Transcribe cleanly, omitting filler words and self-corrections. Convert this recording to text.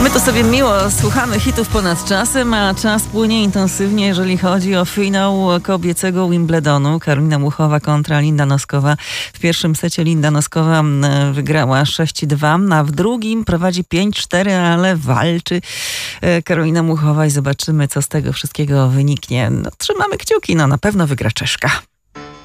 My to sobie miło słuchamy hitów ponad czasem, a czas płynie intensywnie, jeżeli chodzi o finał kobiecego Wimbledonu. Karolina Muchowa kontra Linda Noskowa. W pierwszym secie Linda Noskowa wygrała 6-2, a w drugim prowadzi 5-4, ale walczy Karolina Muchowa i zobaczymy, co z tego wszystkiego wyniknie. No, trzymamy kciuki, na pewno wygra Czeszka.